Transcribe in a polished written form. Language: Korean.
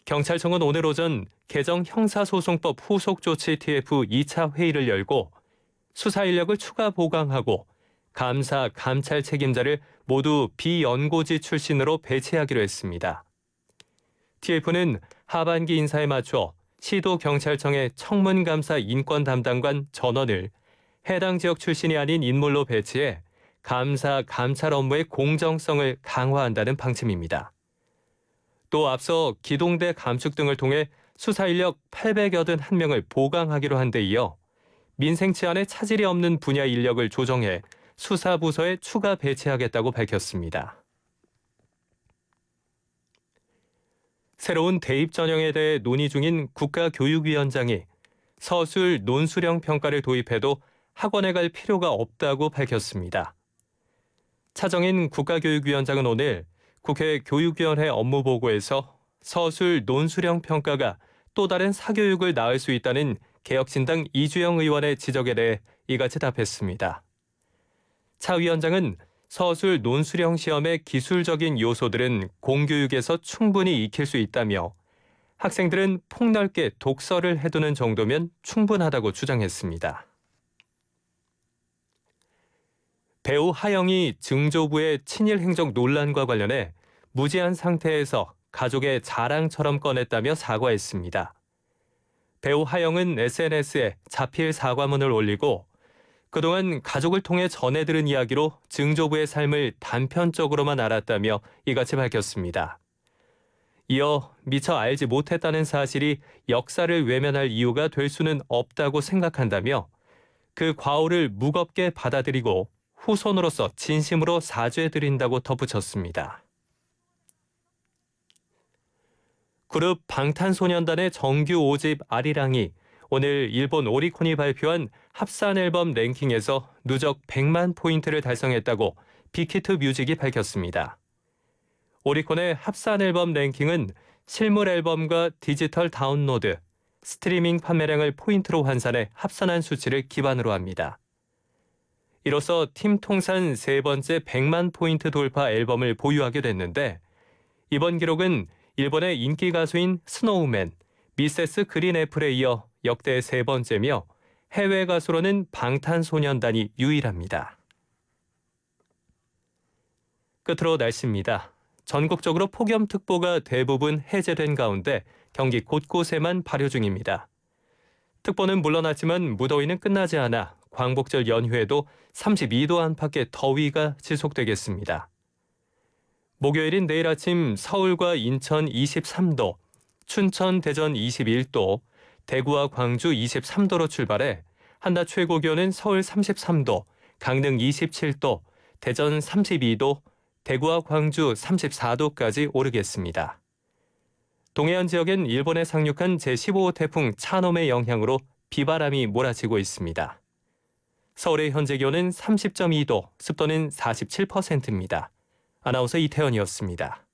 경찰청은 오늘 오전 개정 형사소송법 후속조치 TF 2차 회의를 열고 수사 인력을 추가 보강하고 감사, 감찰 책임자를 모두 비연고지 출신으로 배치하기로 했습니다. TF는 하반기 인사에 맞춰 시도경찰청의 청문감사 인권 담당관 전원을 해당 지역 출신이 아닌 인물로 배치해 감사, 감찰 업무의 공정성을 강화한다는 방침입니다. 또 앞서 기동대 감축 등을 통해 수사 인력 881명을 보강하기로 한 데 이어 민생 치안에 차질이 없는 분야 인력을 조정해 수사부서에 추가 배치하겠다고 밝혔습니다. 새로운 대입 전형에 대해 논의 중인 국가교육위원장이 서술 논수령 평가를 도입해도 학원에 갈 필요가 없다고 밝혔습니다. 차정인 국가교육위원장은 오늘 국회 교육위원회 업무보고에서 서술 논수령 평가가 또 다른 사교육을 낳을 수 있다는 개혁신당 이주영 의원의 지적에 대해 이같이 답했습니다. 차 위원장은 서술 논수령 시험의 기술적인 요소들은 공교육에서 충분히 익힐 수 있다며 학생들은 폭넓게 독서를 해두는 정도면 충분하다고 주장했습니다. 배우 하영이 증조부의 친일 행적 논란과 관련해 무지한 상태에서 가족의 자랑처럼 꺼냈다며 사과했습니다. 배우 하영은 SNS에 자필 사과문을 올리고 그동안 가족을 통해 전해 들은 이야기로 증조부의 삶을 단편적으로만 알았다며 이같이 밝혔습니다. 이어 미처 알지 못했다는 사실이 역사를 외면할 이유가 될 수는 없다고 생각한다며 그 과오를 무겁게 받아들이고 후손으로서 진심으로 사죄드린다고 덧붙였습니다. 그룹 방탄소년단의 정규 5집 아리랑이 오늘 일본 오리콘이 발표한 합산 앨범 랭킹에서 누적 100만 포인트를 달성했다고 빅히트 뮤직이 밝혔습니다. 오리콘의 합산 앨범 랭킹은 실물 앨범과 디지털 다운로드, 스트리밍 판매량을 포인트로 환산해 합산한 수치를 기반으로 합니다. 이로써 팀 통산 세 번째 100만 포인트 돌파 앨범을 보유하게 됐는데 이번 기록은 일본의 인기 가수인 스노우맨, 미세스 그린 애플에 이어 역대 세 번째며 해외 가수로는 방탄소년단이 유일합니다. 끝으로 날씨입니다. 전국적으로 폭염특보가 대부분 해제된 가운데 경기 곳곳에만 발효 중입니다. 특보는 물러났지만 무더위는 끝나지 않아 광복절 연휴에도 32도 안팎의 더위가 지속되겠습니다. 목요일인 내일 아침 서울과 인천 23도, 춘천, 대전 21도, 대구와 광주 23도로 출발해 한낮 최고 기온은 서울 33도, 강릉 27도, 대전 32도, 대구와 광주 34도까지 오르겠습니다. 동해안 지역엔 일본에 상륙한 제15호 태풍 차놈의 영향으로 비바람이 몰아치고 있습니다. 서울의 현재 기온은 30.2도, 습도는 47%입니다. 아나운서 이태원이었습니다.